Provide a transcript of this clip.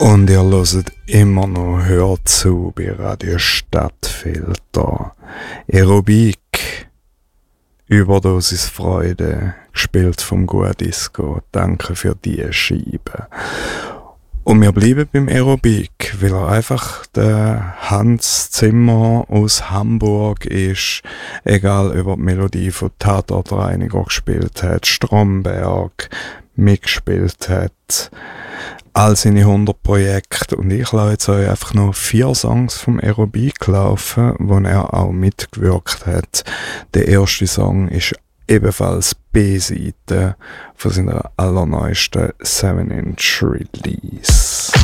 Und ihr hört immer noch «Hör zu» bei Radio Stadtfilter. Aerobik, Überdosis Freude, gespielt vom Guadisco. Danke für die Scheibe. Und wir bleiben beim Aerobik, weil er einfach der Hans Zimmer aus Hamburg ist, egal ob er die Melodie von Tatortreiniger gespielt hat, Stromberg mitgespielt hat, all seine 100 Projekte. Und ich lasse jetzt euch einfach noch 4 Songs vom Aerobik laufen, wo er auch mitgewirkt hat. Der erste Song ist ebenfalls B-Seite von seiner allerneuesten 7-Inch Release.